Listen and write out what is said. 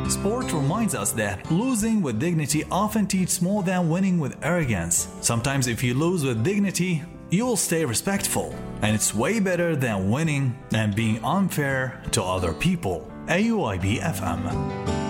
Sport reminds us that losing with dignity often teaches more than winning with arrogance. Sometimes if you lose with dignity, you'll stay respectful. And it's way better than winning and being unfair to other people. AUIB FM.